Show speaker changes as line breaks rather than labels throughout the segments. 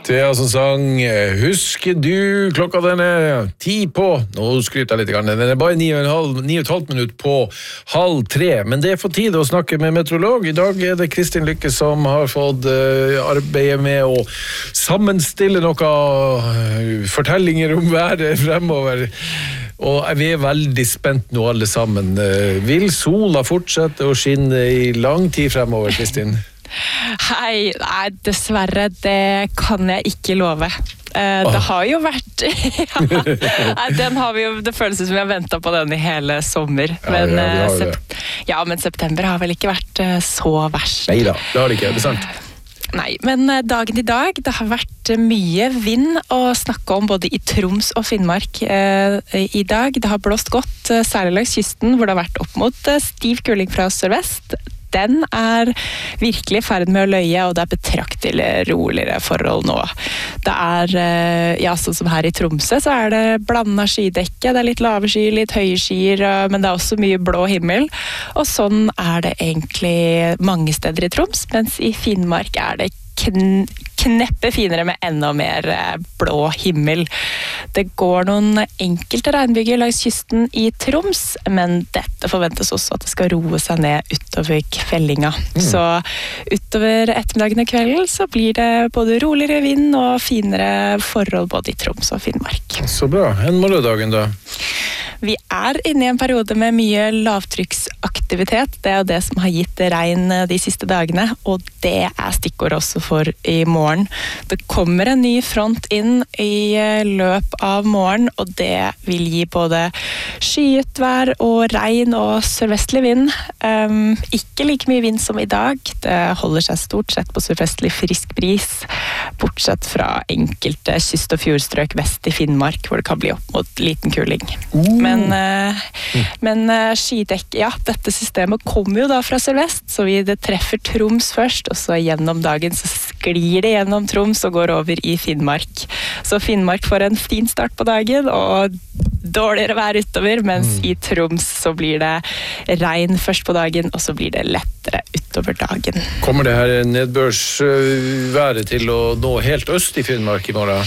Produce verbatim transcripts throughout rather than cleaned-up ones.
Thea som sang Husker du, klokka den er ti på, nå skryter jeg litt grann, den er bare ni og en halv, ni og et halvt minutt på halv tre, men det er for tid å snakke med meteorolog. I dag er det Kristin Lykke som har fått uh, arbeide med å sammenstille noen uh, fortellinger om været fremover, og vi er veldig spent nå alle sammen. Uh, vil sola fortsette å skinne i lang tid fremover, Kristin?
Hei, nei, dessverre, det kan jeg ikke love. Eh, det har jo vært ja, den har vi jo, det føles som vi har ventet på den i hele sommer, men, ja, ja, sep- ja, men september har vel ikke vært uh, så verst.
Neida, det har det ikke, det er sant.
Nei, men uh, dagen i dag, det har vært uh, mye vind å snakke om både i Troms og Finnmark uh, i dag. Det har blåst godt, uh, særlig langs kysten, hvor det har vært opp mot uh, stiv kuling fra sørvest. Den er virkelig i ferd med å løye, og det er betraktelig roligere forhold nå. Det er, ja, sånn som her i Tromsø, så er det blandet skydekke, det er litt lave skyer, litt høye skyer, men det er også mye blå himmel. Og sånn er det egentlig mange steder i Troms, mens i Finnmark er det kn- kneppe finere med enda mer blå himmel. Det går noen enkelte regnbyger langs kysten i Troms, men dette forventes også at det skal roe seg ned utover kveldinga. Mm. Så utover ettermiddagen og kvelden så blir det både roligere vind og finere forhold både i Troms og Finnmark.
Så bra. En morgendagen da?
Vi er inne i en periode med mye lavtrykksaktivitet. Det er jo det som har gitt regn de siste dagene, og det er stikkord også for i morgen. Det kommer en ny front inn i løp av morgen, og det vil gi både skyet vær og regn og sørvestlig vind. Um, ikke like mye vind som i dag. Det holder seg stort sett på sørvestlig frisk bris, bortsett fra enkelte kyst- og fjordstrøk vest i Finnmark, hvor det kan bli opp mot liten kuling. Uh. Men, uh, mm. men uh, skydekk, ja, dette systemet kommer jo da fra sørvest, så vi det treffer Troms først, og så gjennom dagen så sklir det gjennom Troms og går over i Finnmark. Så Finnmark får en fin start på dagen, og dårligere vær utover, mens mm. i Troms så blir det regn først på dagen, og så blir det lettere utover dagen.
Kommer det her nedbørsværet til å nå helt øst i Finnmark i morgen?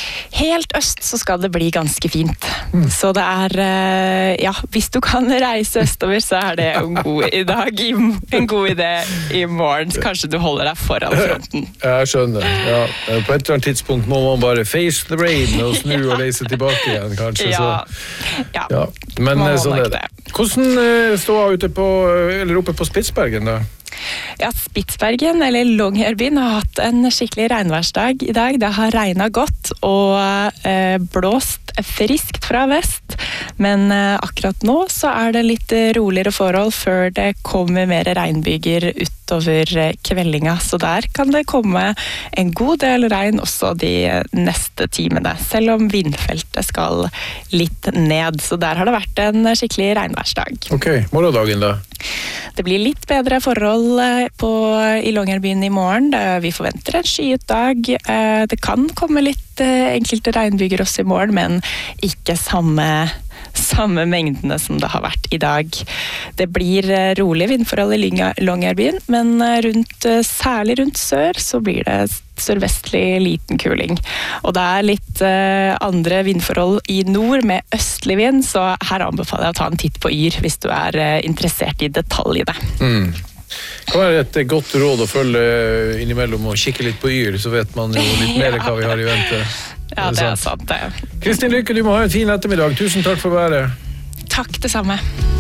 Helt øst så skal det bli ganske fint. Mm. Så det er, ja, hvis du kan reise østover, så er det en god, i dag, en god idé i morgen. Kanskje du holder deg foran fronten.
Jeg skjønner, ja. På et eller annet tidspunkt må man bare face the rain og snu og reise tilbake igjen, kanskje.
Ja,
så.
ja.
ja. Men sånn er det. Hvordan står ute på, eller oppe på Spitsbergen da?
Ja, Spitsbergen, eller Longyearbyen, har hatt en skikkelig regnværsdag i dag. Det har regnet godt og eh, blåst friskt fra vest, men eh, akkurat nå så er det litt roligere forhold før det kommer mer regnbyger utover kveldinga, så der kan det komme en god del regn også de neste timene, selv om vindfeltet skal litt ned, så der har det vært en skikkelig regnværsdag.
Ok, morgendagen da?
Det blir litt bedre forhold på, i Longyearbyen i morgen. Vi forventer en skyet dag. Det kan komme litt enkelte regnbyger også i morgen, men ikke samme, samme mengdene som det har vært i dag. Det blir rolig vindforhold i Longyearbyen, men rundt, særlig rundt sør så blir det sørvestlig liten kuling. Og det er litt uh, andre vindforhold i nord med østlig vind, så her anbefaler jeg å ta en titt på Yr hvis du er uh, interessert i detaljene.
Mm. Det kan være et godt råd å følge innimellom og kikke litt på Yr, så vet man jo litt mer hva vi har i vente.
Ja, det er sant det.
Kristin Lykke, du må ha en fin ettermiddag. Tusen takk for å være.
Takk, det samme.